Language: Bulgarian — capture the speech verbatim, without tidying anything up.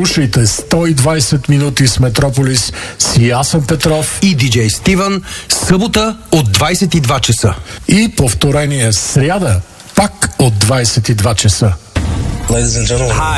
Слушайте сто и двайсет минути с Метрополис с Ясен Петров и диджей Стивън, събота от двайсет и два часа. И повторение сряда, пак от двайсет и два часа. Ladies and gentlemen. Hi.